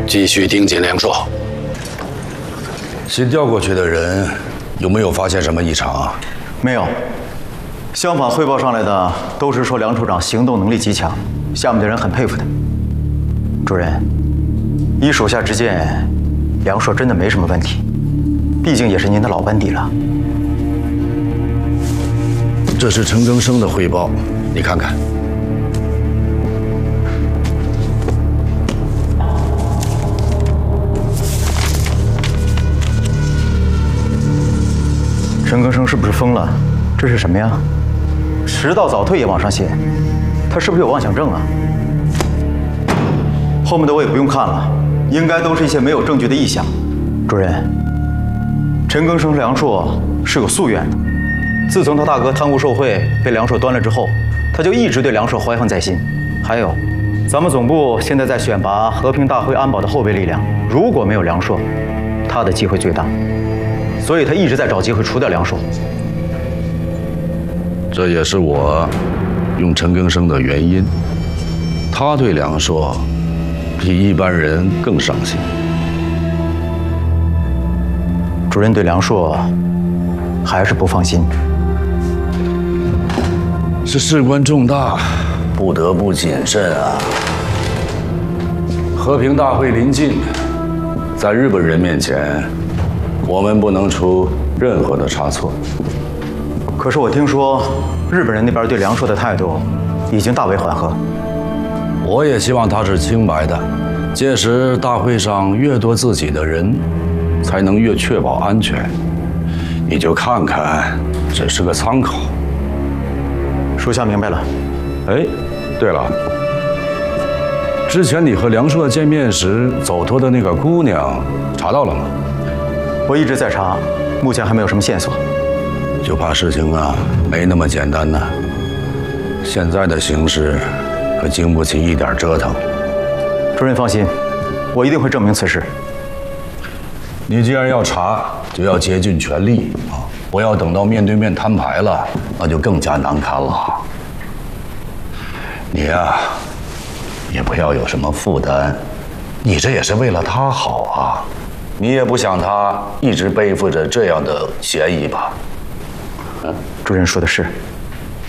继续盯紧梁硕。 新调过去的人有没有发现什么异常啊？ 没有，相反，汇报上来的都是说梁处长行动能力极强，下面的人很佩服他。主任，依属下之见，梁硕真的没什么问题，毕竟也是您的老班底了。 这是陈更生的汇报，你看看。 陈更生是不是疯了？这是什么呀？迟到早退也往上写，他是不是有妄想症啊？后面的我也不用看了，应该都是一些没有证据的臆想。主任，陈更生、梁硕是有夙愿的。自从他大哥贪污受贿被梁硕端了之后，他就一直对梁硕怀恨在心。还有，咱们总部现在在选拔和平大会安保的后备力量，如果没有梁硕，他的机会最大。所以他一直在找机会除掉梁硕。 这也是我用陈更生的原因。他对梁硕比一般人更上心。 主任对梁硕还是不放心。 是事关重大，不得不谨慎啊。和平大会临近，在日本人面前，我们不能出任何的差错。 可是我听说，日本人那边对梁硕的态度已经大为缓和。 我也希望他是清白的。届时大会上越多自己的人，才能越确保安全。你就看看，只是个参考。 属下明白了。 哎，对了，之前你和梁硕见面时走脱的那个姑娘，查到了吗？ 我一直在查，目前还没有什么线索。 就怕事情啊没那么简单呢。现在的形势可经不起一点折腾。 主任放心，我一定会证明此事。 你既然要查，就要竭尽全力啊！不要等到面对面摊牌了，那就更加难堪了。你呀，也不要有什么负担，你这也是为了他好啊。你也不想他一直背负着这样的嫌疑吧？ 主任说的是。